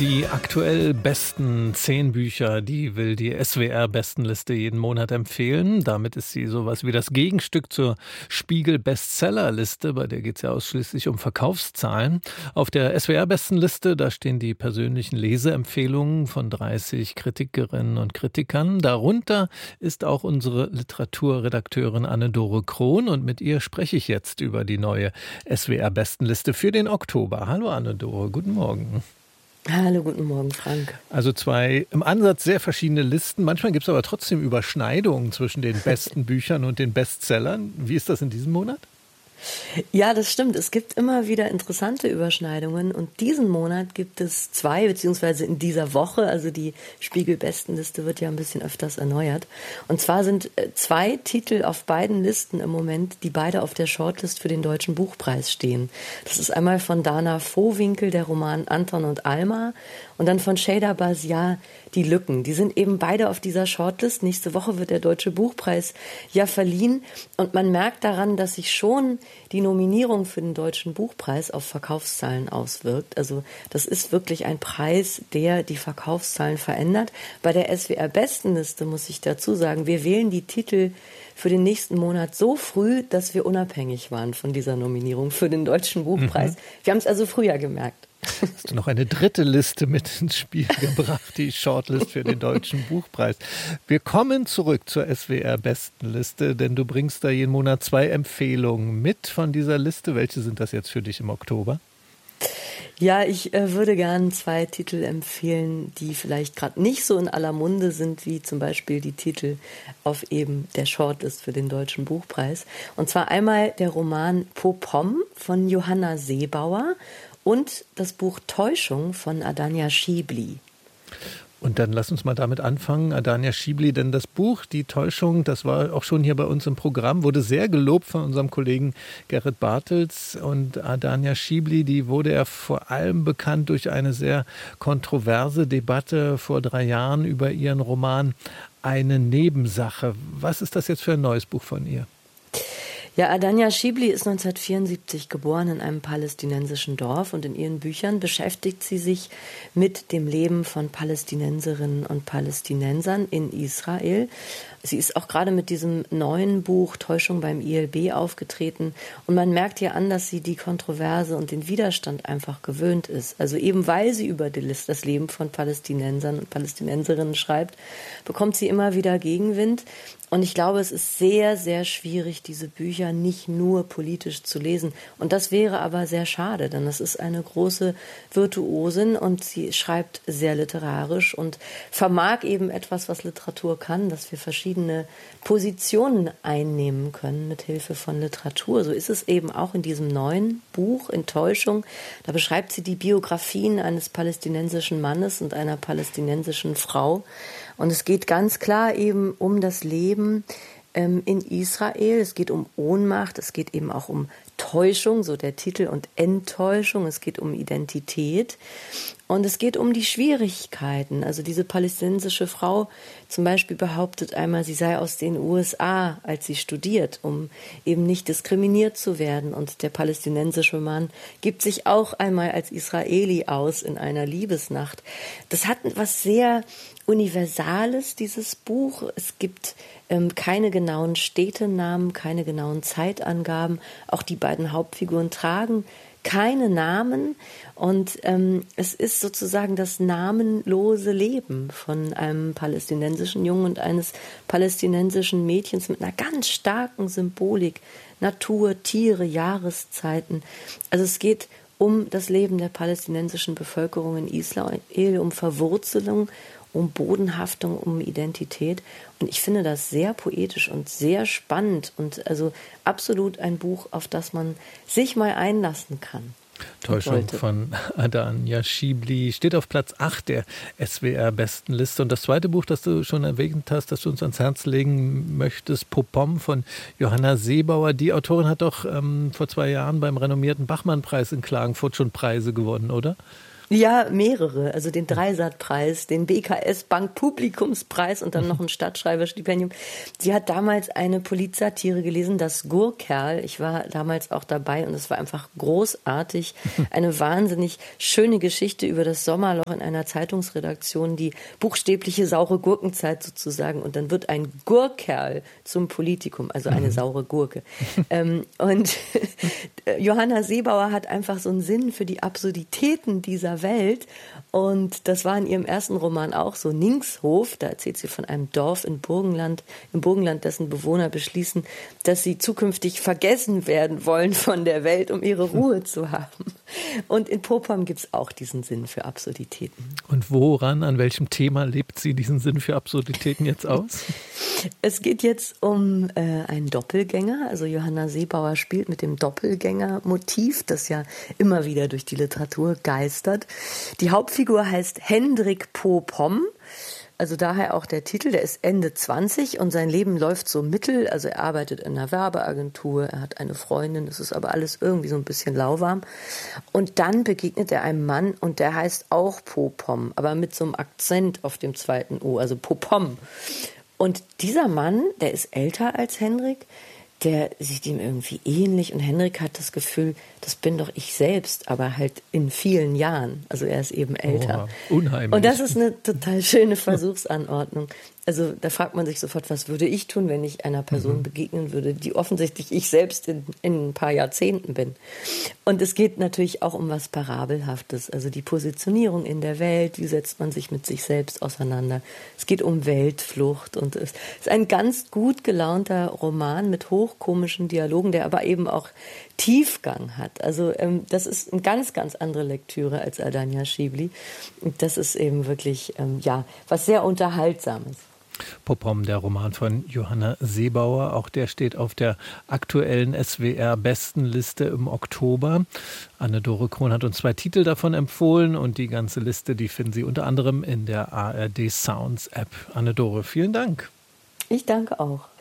Die aktuell besten 10 Bücher, die will die SWR-Bestenliste jeden Monat empfehlen. Damit ist sie sowas wie das Gegenstück zur Spiegel-Bestsellerliste, bei der geht es ja ausschließlich um Verkaufszahlen. Auf der SWR-Bestenliste, da stehen die persönlichen Leseempfehlungen von 30 Kritikerinnen und Kritikern. Darunter ist auch unsere Literaturredakteurin Anne-Dore Krohn und mit ihr spreche ich jetzt über die neue SWR-Bestenliste für den Oktober. Hallo Anne-Dore, guten Morgen. Hallo, guten Morgen, Frank. Also 2 im Ansatz sehr verschiedene Listen. Manchmal gibt es aber trotzdem Überschneidungen zwischen den besten Büchern und den Bestsellern. Wie ist das in diesem Monat? Ja, das stimmt. Es gibt immer wieder interessante Überschneidungen und diesen Monat gibt es 2, beziehungsweise in dieser Woche, also die Spiegel-Bestenliste wird ja ein bisschen öfters erneuert. Und zwar sind 2 Titel auf beiden Listen im Moment, die beide auf der Shortlist für den Deutschen Buchpreis stehen. Das ist einmal von Dana Vohwinkel, der Roman Anton und Alma, und dann von Şeyda Bazia, Die Lücken. Die sind eben beide auf dieser Shortlist. Nächste Woche wird der Deutsche Buchpreis ja verliehen. Und man merkt daran, dass sich schon die Nominierung für den Deutschen Buchpreis auf Verkaufszahlen auswirkt. Also das ist wirklich ein Preis, der die Verkaufszahlen verändert. Bei der SWR-Bestenliste muss ich dazu sagen, wir wählen die Titel für den nächsten Monat so früh, dass wir unabhängig waren von dieser Nominierung für den Deutschen Buchpreis. Wir haben es also früher gemerkt. Hast du noch eine dritte Liste mit ins Spiel gebracht, die Shortlist für den Deutschen Buchpreis. Wir kommen zurück zur SWR-Bestenliste, denn du bringst da jeden Monat 2 Empfehlungen mit von dieser Liste. Welche sind das jetzt für dich im Oktober? Ja, ich würde gern 2 Titel empfehlen, die vielleicht gerade nicht so in aller Munde sind, wie zum Beispiel die Titel auf eben der Shortlist für den Deutschen Buchpreis. Und zwar einmal der Roman Popom von Johanna Seebauer und das Buch Täuschung von Adania Schibli. Und dann lass uns mal damit anfangen, Adania Schibli, denn das Buch, Die Täuschung, das war auch schon hier bei uns im Programm, wurde sehr gelobt von unserem Kollegen Gerrit Bartels. Und Adania Schibli, die wurde ja vor allem bekannt durch eine sehr kontroverse Debatte vor 3 Jahren über ihren Roman Eine Nebensache. Was ist das jetzt für ein neues Buch von ihr? Ja, Adania Schibli ist 1974 geboren in einem palästinensischen Dorf und in ihren Büchern beschäftigt sie sich mit dem Leben von Palästinenserinnen und Palästinensern in Israel. Sie ist auch gerade mit diesem neuen Buch Täuschung beim ILB aufgetreten und man merkt ihr an, dass sie die Kontroverse und den Widerstand einfach gewöhnt ist. Also eben weil sie über das Leben von Palästinensern und Palästinenserinnen schreibt, bekommt sie immer wieder Gegenwind. Und ich glaube, es ist sehr, sehr schwierig, diese Bücher nicht nur politisch zu lesen. Und das wäre aber sehr schade, denn das ist eine große Virtuosin und sie schreibt sehr literarisch und vermag eben etwas, was Literatur kann, dass wir verschiedene Positionen einnehmen können mit Hilfe von Literatur. So ist es eben auch in diesem neuen Buch, Enttäuschung. Da beschreibt sie die Biografien eines palästinensischen Mannes und einer palästinensischen Frau. Und es geht ganz klar eben um das Leben in Israel. Es geht um Ohnmacht, es geht eben auch um Täuschung, so der Titel, und Enttäuschung. Es geht um Identität und es geht um die Schwierigkeiten. Also diese palästinensische Frau zum Beispiel behauptet einmal, sie sei aus den USA, als sie studiert, um eben nicht diskriminiert zu werden. Und der palästinensische Mann gibt sich auch einmal als Israeli aus in einer Liebesnacht. Das hat was sehr Universales, dieses Buch. Es gibt keine genauen Städtenamen, keine genauen Zeitangaben. Auch die beiden Hauptfiguren tragen keine Namen und es ist sozusagen das namenlose Leben von einem palästinensischen Jungen und eines palästinensischen Mädchens mit einer ganz starken Symbolik, Natur, Tiere, Jahreszeiten. Also es geht um das Leben der palästinensischen Bevölkerung in Israel, um Verwurzelung, um Bodenhaftung, um Identität. Und ich finde das sehr poetisch und sehr spannend und also absolut ein Buch, auf das man sich mal einlassen kann. Täuschung von Adania Schibli steht auf Platz 8 der SWR-Bestenliste. Und das zweite Buch, das du schon erwähnt hast, das du uns ans Herz legen möchtest, Popom von Johanna Seebauer. Die Autorin hat doch vor 2 Jahren beim renommierten Bachmann-Preis in Klagenfurt schon Preise gewonnen, oder? Ja, mehrere. Also den Dreisat-Preis, den BKS Bank Publikumspreis und dann noch ein Stadtschreiberstipendium. Sie hat damals eine Polizsatire gelesen, das Gurkerl. Ich war damals auch dabei und es war einfach großartig. Eine wahnsinnig schöne Geschichte über das Sommerloch in einer Zeitungsredaktion, die buchstäbliche saure Gurkenzeit sozusagen. Und dann wird ein Gurkerl zum Politikum, also eine saure Gurke. Und Johanna Seebauer hat einfach so einen Sinn für die Absurditäten dieser Welt. Und das war in ihrem ersten Roman auch so. Ningshof, da erzählt sie von einem Dorf im Burgenland, dessen Bewohner beschließen, dass sie zukünftig vergessen werden wollen von der Welt, um ihre Ruhe zu haben. Und in Popom gibt es auch diesen Sinn für Absurditäten. Und an welchem Thema lebt sie diesen Sinn für Absurditäten jetzt aus? Es geht jetzt um einen Doppelgänger. Also Johanna Seebauer spielt mit dem Doppelgänger-Motiv, das ja immer wieder durch die Literatur geistert. Die Hauptfigur heißt Hendrik Popom. Also daher auch der Titel, der ist Ende 20 und sein Leben läuft so mittel. Also er arbeitet in einer Werbeagentur, er hat eine Freundin, das ist aber alles irgendwie so ein bisschen lauwarm. Und dann begegnet er einem Mann und der heißt auch Popom, aber mit so einem Akzent auf dem zweiten O, also Popom. Und dieser Mann, der ist älter als Hendrik, der sieht ihm irgendwie ähnlich und Hendrik hat das Gefühl, das bin doch ich selbst, aber halt in vielen Jahren. Also er ist eben älter. Oh, unheimlich. Und das ist eine total schöne Versuchsanordnung. Also da fragt man sich sofort, was würde ich tun, wenn ich einer Person begegnen würde, die offensichtlich ich selbst in ein paar Jahrzehnten bin. Und es geht natürlich auch um was Parabelhaftes, also die Positionierung in der Welt, wie setzt man sich mit sich selbst auseinander. Es geht um Weltflucht und es ist ein ganz gut gelaunter Roman mit hochkomischen Dialogen, der aber eben auch Tiefgang hat. Also das ist eine ganz, ganz andere Lektüre als Adanya Schibli. Und das ist eben wirklich, was sehr Unterhaltsames. Popom, der Roman von Johanna Seebauer, auch der steht auf der aktuellen SWR-Bestenliste im Oktober. Anne-Dore Krohn hat uns 2 Titel davon empfohlen und die ganze Liste, die finden Sie unter anderem in der ARD Sounds App. Anne-Dore, vielen Dank. Ich danke auch.